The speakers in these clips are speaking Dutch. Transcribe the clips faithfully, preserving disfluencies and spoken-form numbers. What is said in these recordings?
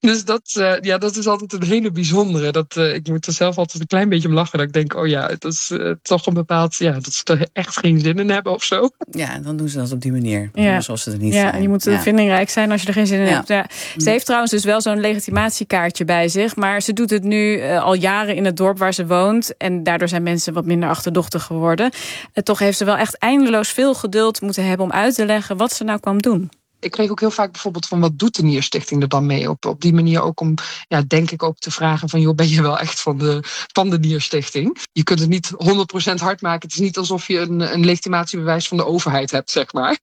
Dus dat, uh, ja, dat is altijd een hele bijzondere. Dat, uh, ik moet er zelf altijd een klein beetje om lachen. Dat ik denk, oh ja, dat is uh, toch een bepaald... Ja, dat ze er echt geen zin in hebben of zo. Ja, dan doen ze dat op die manier. Ja. Zoals ze er niet ja, zijn. en je moet ja. vindingrijk zijn als je er geen zin in ja. hebt. Ja. Ze heeft trouwens dus wel zo'n legitimatiekaartje bij zich. Maar ze doet het nu uh, al jaren in het dorp waar ze woont. En daardoor zijn mensen wat minder achterdochtig geworden. En toch heeft ze wel echt eindeloos veel geduld moeten hebben om uit te leggen wat ze nou kwam doen. Ik kreeg ook heel vaak bijvoorbeeld van wat doet de Nierstichting er dan mee? Op, op die manier ook om, ja, denk ik ook te vragen van, joh, ben je wel echt van de, van de Nierstichting? Je kunt het niet honderd procent hard maken. Het is niet alsof je een, een legitimatiebewijs van de overheid hebt, zeg maar.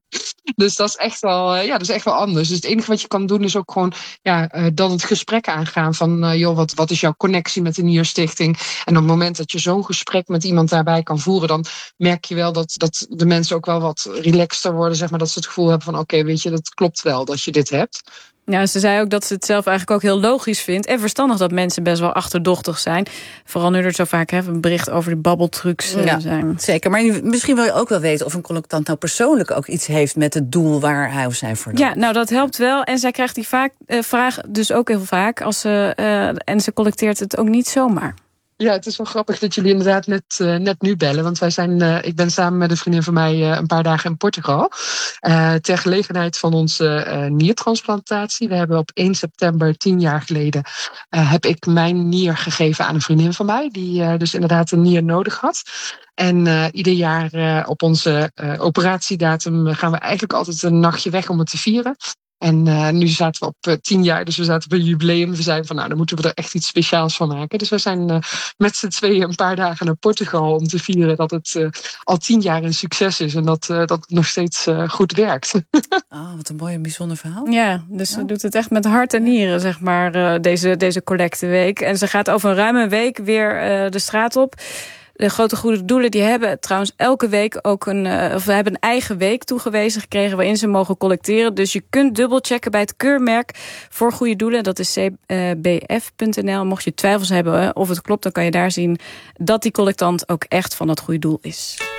Dus dat is echt wel, ja, dat is echt wel anders. Dus het enige wat je kan doen is ook gewoon, ja, uh, dan het gesprek aangaan van, uh, joh, wat, wat is jouw connectie met de Nierstichting? En op het moment dat je zo'n gesprek met iemand daarbij kan voeren, dan merk je wel dat, dat de mensen ook wel wat relaxter worden, zeg maar, dat ze het gevoel hebben van, oké, okay, weet je, dat klopt wel dat je dit hebt. Ja, ze zei ook dat ze het zelf eigenlijk ook heel logisch vindt en verstandig dat mensen best wel achterdochtig zijn. Vooral nu er zo vaak hè, een bericht over de babbeltrucs uh, ja, zijn. Zeker, maar misschien wil je ook wel weten of een collectant nou persoonlijk ook iets heeft met het doel waar hij of zij voor doet. Ja, nou dat helpt wel. En zij krijgt die vaak, uh, vraag dus ook heel vaak. Als ze, uh, en ze collecteert het ook niet zomaar. Ja, het is wel grappig dat jullie inderdaad net, uh, net nu bellen. Want wij zijn, uh, ik ben samen met een vriendin van mij uh, een paar dagen in Portugal. Uh, ter gelegenheid van onze uh, niertransplantatie. We hebben op één september, tien jaar geleden, uh, heb ik mijn nier gegeven aan een vriendin van mij. Die uh, dus inderdaad een nier nodig had. En uh, ieder jaar uh, op onze uh, operatiedatum gaan we eigenlijk altijd een nachtje weg om het te vieren. En uh, nu zaten we op uh, tien jaar, dus we zaten op een jubileum. We zeiden van, nou, dan moeten we er echt iets speciaals van maken. Dus we zijn uh, met z'n tweeën een paar dagen naar Portugal om te vieren dat het uh, al tien jaar een succes is. En dat, uh, dat het nog steeds uh, goed werkt. Oh, wat een mooi en bijzonder verhaal. Ja, dus ja. Ze doet het echt met hart en nieren, zeg maar, uh, deze, deze collecteweek. En ze gaat over een ruime week weer uh, de straat op. De grote goede doelen die hebben trouwens elke week ook een, uh, of we hebben een eigen week toegewezen gekregen waarin ze mogen collecteren. Dus je kunt dubbelchecken bij het keurmerk voor goede doelen. Dat is c b f punt n l. Mocht je twijfels hebben of het klopt, dan kan je daar zien dat die collectant ook echt van dat goede doel is.